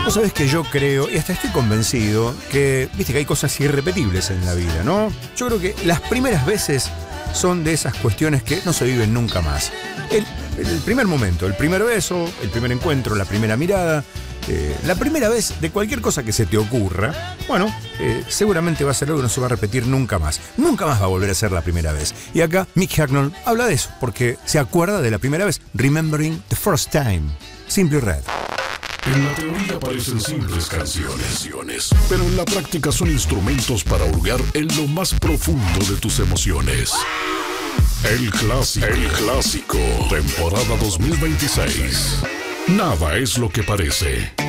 Vos sabés que yo creo, y hasta estoy convencido, que viste que hay cosas irrepetibles en la vida, ¿no? Yo creo que las primeras veces son de esas cuestiones que no se viven nunca más. El primer momento, el primer beso, el primer encuentro, la primera mirada, la primera vez de cualquier cosa que se te ocurra, bueno, seguramente va a ser algo que no se va a repetir nunca más. Nunca más va a volver a ser la primera vez. Y acá Mick Hucknall habla de eso, porque se acuerda de la primera vez. Remembering the first time. Simply Red. En la teoría parecen simples canciones, pero en la práctica son instrumentos para hurgar en lo más profundo de tus emociones. El clásico, temporada 2026. Nada es lo que parece.